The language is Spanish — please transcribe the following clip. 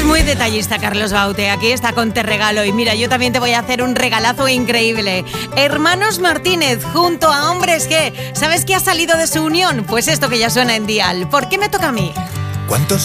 muy detallista, Carlos Baute. Aquí está con Te Regalo. Y mira, yo también te voy a hacer un regalazo increíble. Hermanos Martínez, junto a Hombres G. ¿Sabes qué ha salido de su unión? Pues esto que ya suena en Dial. ¿Por qué me toca a mí? ¿Cuántos